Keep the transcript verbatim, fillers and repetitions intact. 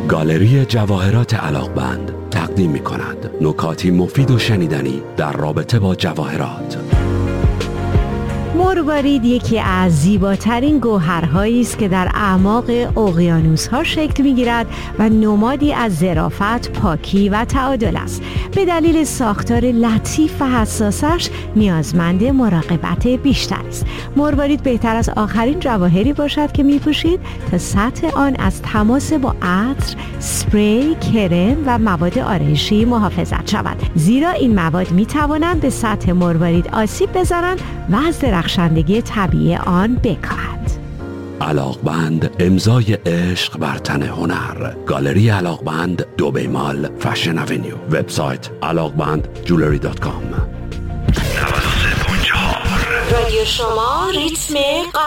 گالری جواهرات علاقمند تقدیم می کند نکاتی مفید و شنیدنی در رابطه با جواهرات. مروارید یکی از زیباترین گوهرهایی است که در اعماق اقیانوس‌ها شکل می‌گیرد و نمادی از ظرافت، پاکی و تعادل است. به دلیل ساختار لطیف و حساسش نیازمند مراقبت بیشتر است. مروارید بهتر از آخرین جواهری باشد که می‌پوشید تا سطح آن از تماس با عطر، اسپری، کرم و مواد آرایشی محافظت شود، زیرا این مواد می‌توانند به سطح مروارید آسیب بزنند و از درخشندگی طبیعی آن بکاهد. علاقمند، امضای عشق بر تن هنر. گالری علاقمند، دبی مال، فشن اونیو. وبسایت علاقمند جولری دات کام. رادیو شما ریتم